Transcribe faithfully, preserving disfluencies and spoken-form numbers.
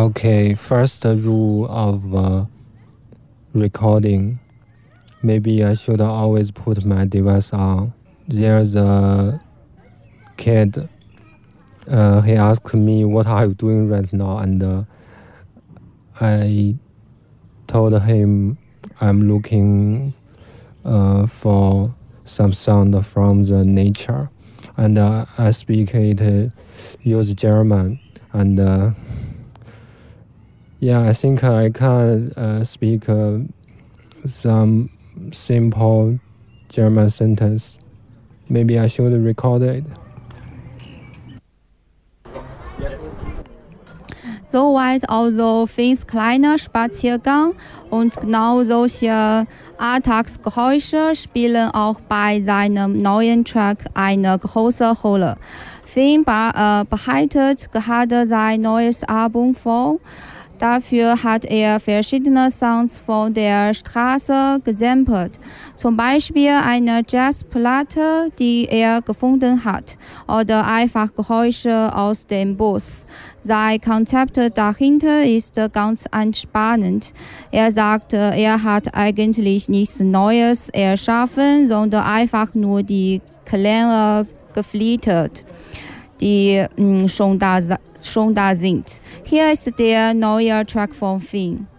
Okay, first rule of uh, recording. Maybe I should always put my device on. There's a kid. Uh, he asked me, "What are you doing right now?" And uh, I told him I'm looking uh, for some sound from the nature, and uh, I speak it uh, use German, and uh, yeah, I think I can uh, speak uh, some simple German sentence. Maybe I should record it. Soweit also Finns kleiner Spaziergang und genau solche Alltagsgeräusche spielen auch bei seinem neuen Track eine große Rolle. Finn äh, bereitet gerade sein neues Album vor. Dafür hat er verschiedene Sounds von der Straße gesampelt. Zum Beispiel eine Jazzplatte, die er gefunden hat, oder einfach Geräusche aus dem Bus. Sein Konzept dahinter ist ganz entspannend. Er sagte, er hat eigentlich nichts Neues erschaffen, sondern einfach nur die Klänge gefiltert, die mh, schon, da, schon da sind. Hier ist der neue Track von Finn.